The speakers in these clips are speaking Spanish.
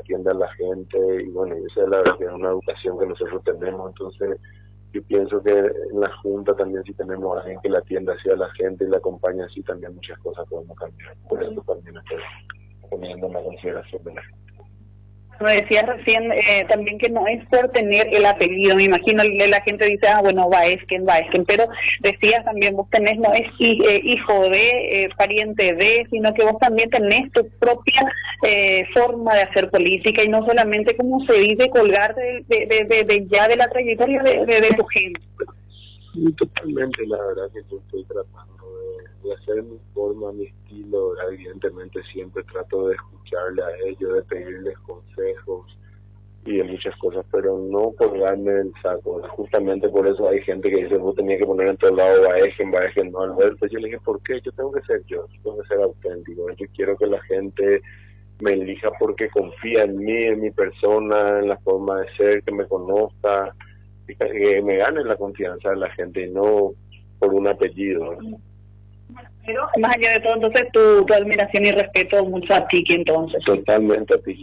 atiende a la gente, y bueno, esa es la verdad que es una educación que nosotros tenemos. Entonces yo pienso que en la Junta también, si tenemos a alguien que la atienda así a la gente y la acompaña así, también muchas cosas podemos cambiar. Por eso también estoy poniendo en la consideración de la gente. Me decías recién también que no es por tener el apellido, me imagino la gente dice, bueno, Baezken, pero decías también vos tenés, no es hijo de, pariente de, sino que vos también tenés tu propia forma de hacer política y no solamente, como se dice, colgar de ya de la trayectoria de tu gente. Sí, totalmente, la verdad que yo estoy tratando de hacer mi forma, mi estilo, evidentemente siempre trato de escucharle a ellos, de pedirles consejos y de muchas cosas, pero no colgarme el saco. Justamente por eso hay gente que dice, vos tenías que poner en todo lado Baezken, no Alberto. Yo le dije, ¿por qué? Yo tengo que ser yo, tengo que ser auténtico. Yo quiero que la gente me elija porque confía en mí, en mi persona, en la forma de ser, que me conozca, que me gane la confianza de la gente y no por un apellido. Pero más allá de todo, entonces tu admiración y respeto mucho a Tiki, entonces. Totalmente a Tiki,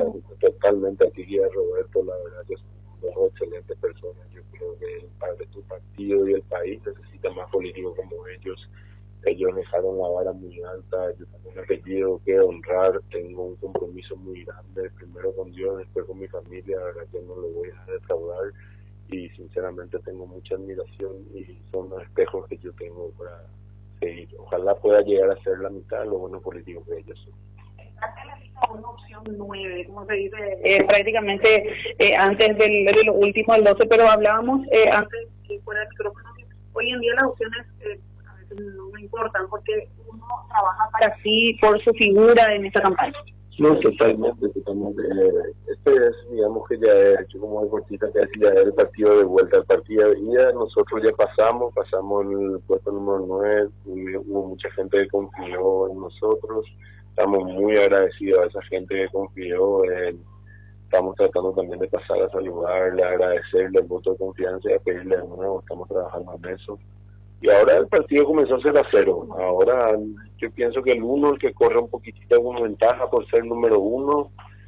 y a Roberto, la verdad que son dos excelentes personas. Yo creo que tu partido y el país necesita más políticos como ellos. Ellos dejaron la vara muy alta. Yo tengo un apellido que honrar, tengo un compromiso muy grande, primero con Dios, después con mi familia. La verdad que no lo voy a defraudar y sinceramente tengo mucha admiración y son los espejos que yo tengo para seguir. Ojalá pueda llegar a ser la mitad de los buenos políticos que ellos son. Una opción 9, como se dice, prácticamente antes de lo último, el 12, pero hablábamos antes fuera del micrófono. Hoy en día las opciones a veces no me importan porque uno trabaja para sí, por su figura en esta campaña. No, totalmente. Este es, digamos que ya he hecho como deportista, que ya es el partido de vuelta. El partido de ida nosotros ya pasamos en el puesto número 9, hubo mucha gente que confió en nosotros, estamos muy agradecidos a esa gente que confió, estamos tratando también de pasar a saludarle, agradecerle el voto de confianza y a pedirle de nuevo, estamos trabajando en eso. Y ahora el partido comenzó a ser a 0. Ahora yo pienso que el 1, el que corre un poquitito con ventaja por ser número 1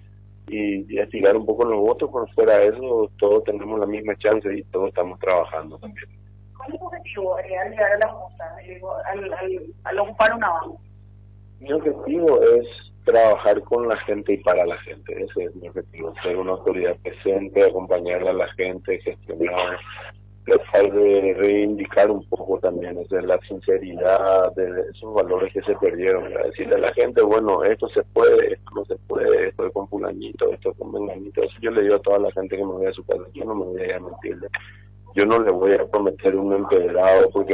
y estirar un poco los votos, por fuera de eso todos tenemos la misma chance y todos estamos trabajando también. ¿Cuál es tu objetivo al llegar a la Junta, al ocupar una banca? Mi objetivo es trabajar con la gente y para la gente. Ese es mi objetivo, ser una autoridad presente, acompañarle a la gente, gestionar, tratar de reivindicar un poco también la sinceridad de esos valores que se perdieron, para decirle a la gente, bueno, esto se puede, esto no se puede, esto es con fulanito, esto es con menganito. Eso yo le digo a toda la gente que me ve a su casa, yo no me voy a ir a mentirle, yo no le voy a prometer un empedrado porque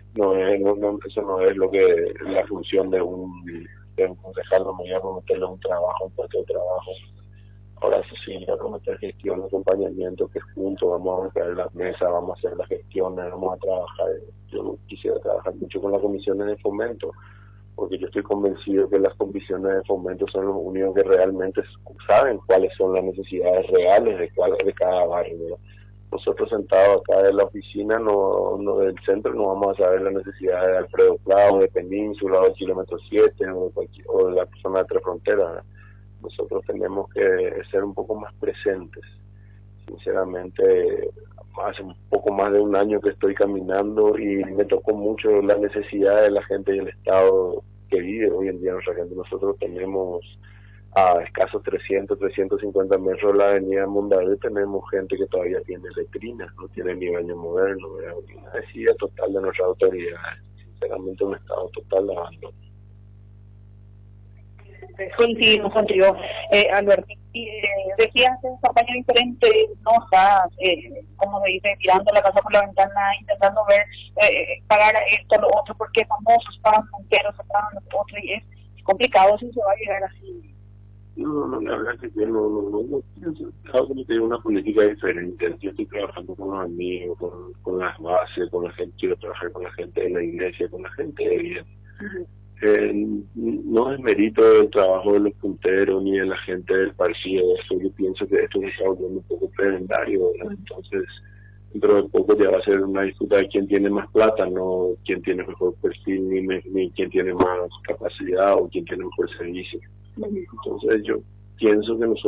eso no es lo que la función de un concejal. No me voy a prometerle un trabajo, un puesto de trabajo. Ahora eso sí, voy a prometer gestión, acompañamiento, que juntos vamos a buscar las mesas, vamos a hacer las gestiones, vamos a trabajar. Yo quisiera trabajar mucho con las comisiones de fomento, porque yo estoy convencido que las comisiones de fomento son los únicos que realmente saben cuáles son las necesidades reales de cada barrio. Nosotros sentados acá en la oficina del centro no vamos a saber las necesidades de Alfredo Clau, de Península, o del kilómetro 7, o de la zona de Tres Fronteras. Nosotros tenemos que ser un poco más presentes. Sinceramente, hace un poco más de un año que estoy caminando y me tocó mucho la necesidad de la gente y el estado que vive hoy en día nuestra gente. Nosotros tenemos a escasos 350 metros de la avenida Mondavi, tenemos gente que todavía tiene letrinas, no tiene ni baño moderno. Una necesidad total de nuestras autoridades. Sinceramente, un estado total de abandono. Coincidimos contigo, Alberto. Decías en campaña diferente, no estás, como se dice, tirando la casa por la ventana, intentando ver, pagar esto, lo otro, porque famosos pagan punteros, pagan lo otro, y es complicado si se va a llegar así. No, la verdad que yo no pienso, claro que tengo una política diferente. Yo estoy trabajando con los amigos, con las bases, con la gente, quiero trabajar con la gente de la iglesia, con la gente de bien. No es mérito del trabajo de los punteros ni de la gente del partido. Yo pienso que esto se está volviendo un poco prebendario, ¿verdad? Entonces, dentro de poco ya va a ser una disputa de quién tiene más plata, no quién tiene mejor perfil, ni quién tiene más capacidad o quién tiene mejor servicio. Entonces, yo pienso que nosotros